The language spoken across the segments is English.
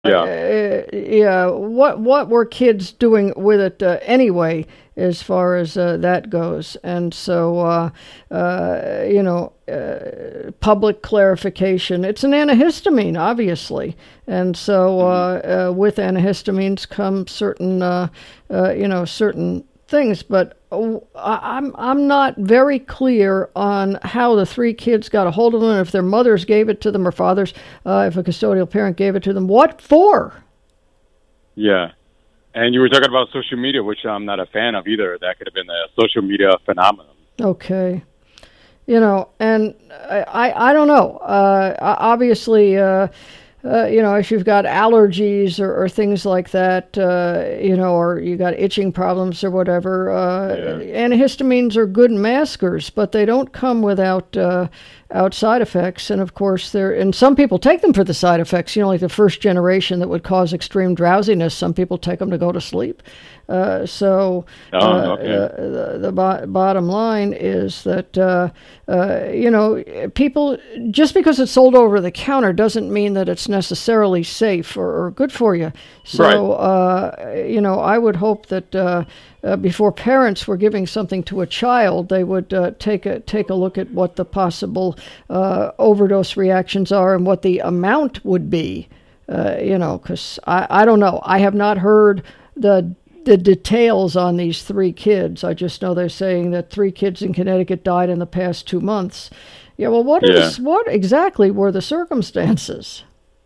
Yeah. Yeah, what were kids doing with it anyway, as far as that goes? And so, public clarification. It's an antihistamine, obviously, and so with antihistamines come certain, certain things, but I'm not very clear on how the three kids got a hold of them, if their mothers gave it to them or fathers, if a custodial parent gave it to them. What for? Yeah. And you were talking about social media, which I'm not a fan of either. That could have been a social media phenomenon. Okay. And I don't know. Obviously, if you've got allergies or things like that, or you got itching problems or whatever, antihistamines are good maskers, but they don't come without side effects. And of course, and some people take them for the side effects, like the first generation that would cause extreme drowsiness. Some people take them to go to sleep. The bottom line is that, people, just because it's sold over the counter doesn't mean that it's necessarily safe or good for you. So, I would hope that before parents were giving something to a child, they would take a look at what the possible overdose reactions are and what the amount would be, because I don't know. I have not heard the details on these three kids. I just know they're saying that 3 kids in Connecticut died in the past 2 months. Yeah, well, what exactly were the circumstances?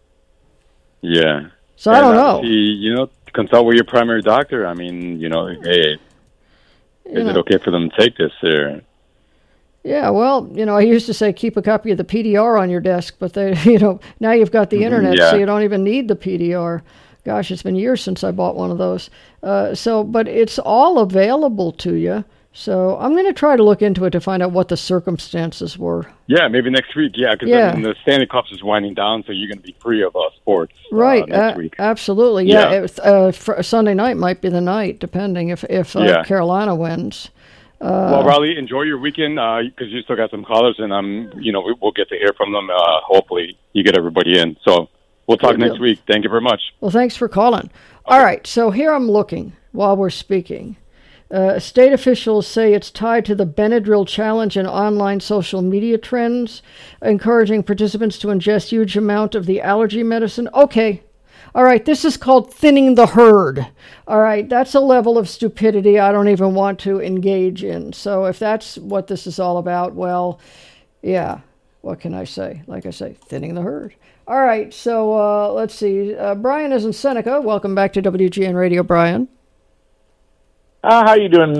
Yeah. So I don't know. Consult with your primary doctor. I mean, hey, is it okay for them to take this there? Yeah, well, I used to say keep a copy of the PDR on your desk, but now you've got the internet, so you don't even need the PDR. Gosh, it's been years since I bought one of those. But it's all available to you. So I'm going to try to look into it to find out what the circumstances were. Yeah, maybe next week. Yeah, because the Stanley Cup is winding down, so you're going to be free of sports right next week. Absolutely. Yeah, Sunday night might be the night, depending if Carolina wins. Well, Raleigh, enjoy your weekend because you still got some callers, and we'll get to hear from them. Hopefully, you get everybody in. So we'll talk next week. Thank you very much. Well, thanks for calling. Okay. All right, so here I'm looking while we're speaking. State officials say it's tied to the Benadryl challenge and online social media trends, encouraging participants to ingest huge amount of the allergy medicine. Okay. All right, this is called thinning the herd. All right, that's a level of stupidity I don't even want to engage in. So if that's what this is all about, well, yeah, what can I say? Like I say, thinning the herd. All right, so let's see. Brian is in Seneca. Welcome back to WGN Radio, Brian. How you doing,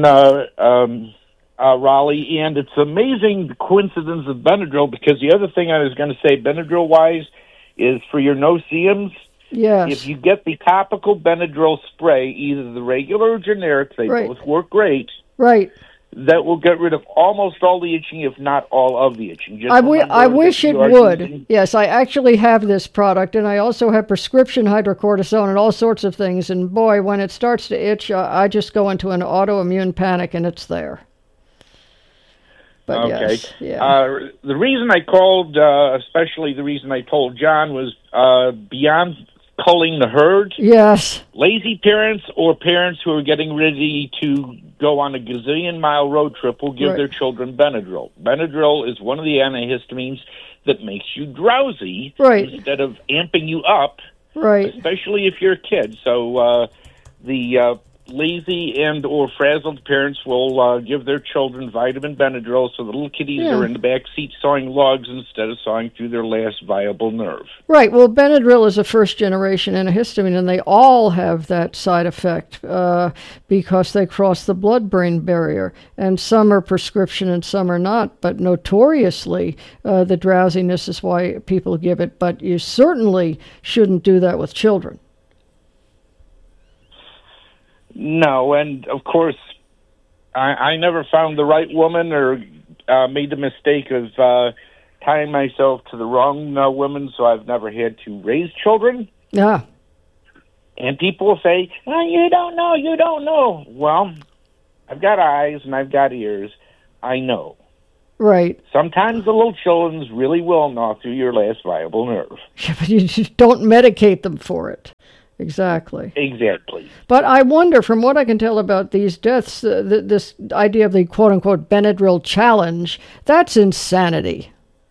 Raleigh? And it's amazing the coincidence of Benadryl, because the other thing I was going to say, Benadryl-wise, is for your no-see-ums. Yes. If you get the topical Benadryl spray, either the regular or generic, they both work great. Right. That will get rid of almost all the itching, if not all of the itching. Just I wish it would. Yes, I actually have this product, and I also have prescription hydrocortisone and all sorts of things. And boy, when it starts to itch, I just go into an autoimmune panic, and it's there. But okay. Yes, yeah. The reason I called, especially the reason I told John, was beyond culling the herd. Yes. Lazy parents or parents who are getting ready to go on a gazillion-mile road trip will give their children Benadryl. Benadryl is one of the antihistamines that makes you drowsy instead of amping you up, especially if you're a kid. So the lazy and or frazzled parents will give their children vitamin Benadryl, so the little kiddies are in the back seat sawing logs instead of sawing through their last viable nerve. Right. Well, Benadryl is a first-generation antihistamine, and they all have that side effect because they cross the blood-brain barrier. And some are prescription and some are not. But notoriously, the drowsiness is why people give it. But you certainly shouldn't do that with children. No, and of course, I never found the right woman or made the mistake of tying myself to the wrong woman, so I've never had to raise children. Yeah. And people say, oh, you don't know. Well, I've got eyes and I've got ears. I know. Right. Sometimes the little children's really will gnaw through your last viable nerve. Yeah, but you just don't medicate them for it. Exactly. Exactly. But I wonder, from what I can tell about these deaths, this idea of the quote-unquote Benadryl challenge, that's insanity.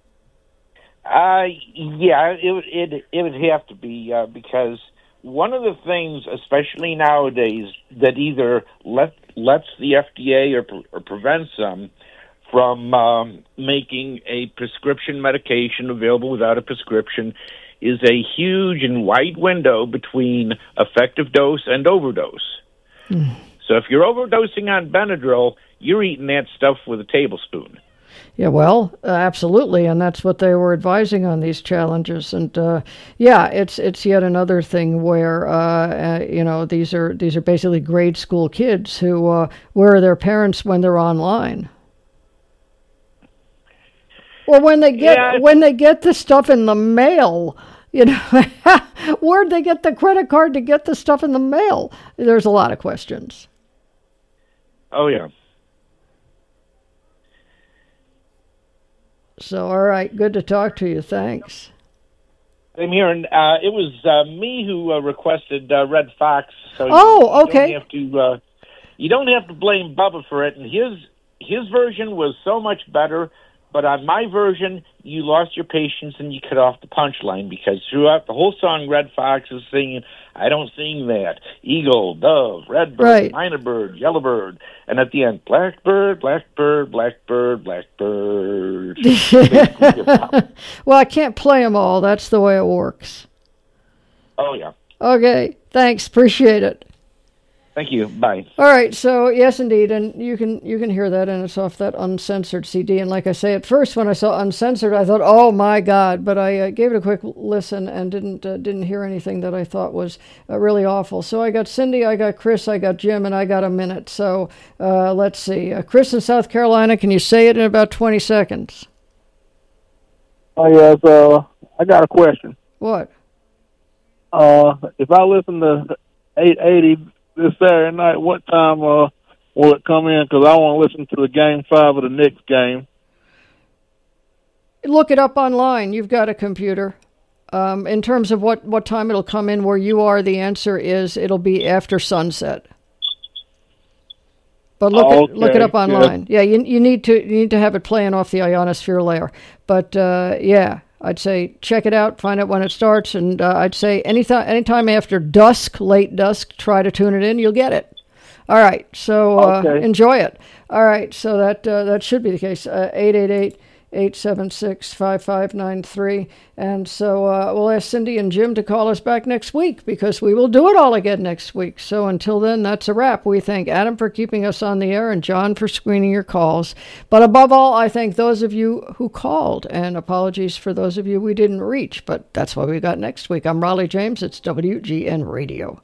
Yeah, it would have to be, because one of the things, especially nowadays, that either lets the FDA or prevents them from making a prescription medication available without a prescription is a huge and wide window between effective dose and overdose. So if you're overdosing on Benadryl, you're eating that stuff with a tablespoon. Yeah, well, absolutely, and that's what they were advising on these challenges. And yeah, it's yet another thing where these are basically grade school kids who where are their parents when they're online? Or when they get the stuff in the mail, where'd they get the credit card to get the stuff in the mail? There's a lot of questions. Oh, yeah. So, all right, good to talk to you. Thanks. Same here, and it was me who requested Red Fox. So okay. You don't have to blame Bubba for it, and his version was so much better. But on my version, you lost your patience and you cut off the punchline, because throughout the whole song, Red Fox is singing, I don't sing that. Eagle, dove, redbird, right. minor bird, yellowbird. And at the end, blackbird, blackbird, blackbird, blackbird. Well, I can't play them all. That's the way it works. Oh, yeah. Okay. Thanks. Appreciate it. Thank you. Bye. All right. So yes, indeed, and you can hear that, and it's off that uncensored CD. And like I say, at first when I saw uncensored, I thought, oh my God! But I gave it a quick listen and didn't hear anything that I thought was really awful. So I got Cindy, I got Chris, I got Jim, and I got a minute. So let's see. Chris in South Carolina, can you say it in about 20 seconds? Oh yes. I got a question. What? If I listen to 880. This Saturday night, what time will it come in? Because I want to listen to the Game 5 of the Knicks game. Look it up online. You've got a computer. In terms of what time it'll come in where you are, the answer is it'll be after sunset. But look it up online. Yeah, you need to have it playing off the ionosphere layer. But yeah. I'd say check it out, find out when it starts, and I'd say anytime after dusk, late dusk, try to tune it in, you'll get it. All right, so enjoy it. All right, so that should be the case. 888-876-5593. And so we'll ask Cindy and Jim to call us back next week, because we will do it all again next week. So until then, that's a wrap. We thank Adam for keeping us on the air and John for screening your calls. But above all, I thank those of you who called, and apologies for those of you we didn't reach. But that's what we got next week. I'm Raleigh James. It's WGN Radio.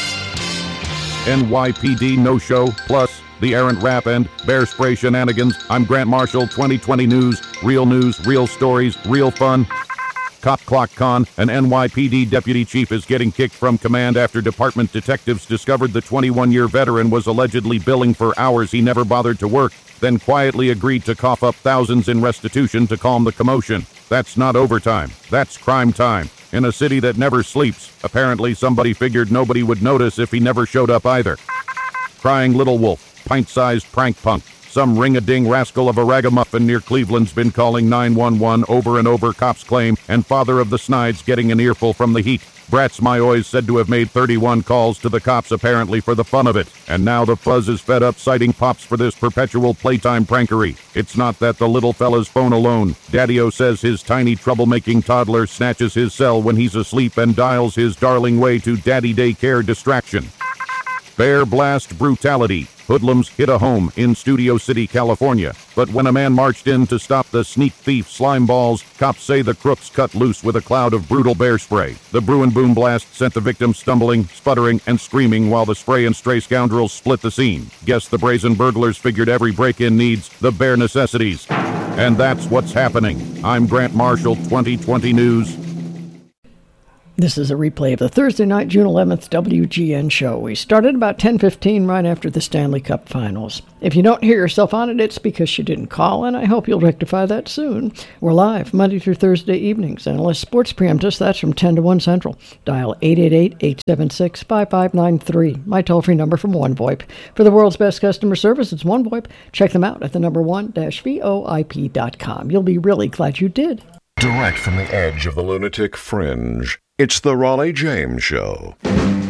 NYPD No-Show, plus the errant rap and bear spray shenanigans. I'm Grant Marshall, 2020 News, real stories, real fun. Cop Clock Con, an NYPD deputy chief, is getting kicked from command after department detectives discovered the 21-year veteran was allegedly billing for hours he never bothered to work, then quietly agreed to cough up thousands in restitution to calm the commotion. That's not overtime. That's crime time. In a city that never sleeps, apparently somebody figured nobody would notice if he never showed up either. Crying Little Wolf, pint-sized prank punk. Some ring-a-ding rascal of a ragamuffin near Cleveland's been calling 911 over and over, cops claim, and father of the Snides getting an earful from the heat. Bratz Mayoy said to have made 31 calls to the cops apparently for the fun of it, and now the fuzz is fed up citing Pops for this perpetual playtime prankery. It's not that the little fella's phone alone. Daddy-O says his tiny troublemaking toddler snatches his cell when he's asleep and dials his darling way to daddy daycare distraction. Bear blast brutality. Hoodlums hit a home in Studio City, California. But when a man marched in to stop the sneak thief slime balls, cops say the crooks cut loose with a cloud of brutal bear spray. The Bruin Boom blast sent the victim stumbling, sputtering, and screaming while the spray and stray scoundrels split the scene. Guess the brazen burglars figured every break-in needs the bare necessities. And that's what's happening. I'm Grant Marshall, 2020 News. This is a replay of the Thursday night, June 11th WGN show. We started about 10:15 right after the Stanley Cup Finals. If you don't hear yourself on it, it's because you didn't call, and I hope you'll rectify that soon. We're live Monday through Thursday evenings, and unless sports preempt us, that's from 10 to 1 Central. Dial 888-876-5593, my toll-free number from OneVoIP. For the world's best customer service, it's OneVoIP. Check them out at the number 1-VOIP.com. You'll be really glad you did. Direct from the edge of the lunatic fringe, it's the Raleigh James Show.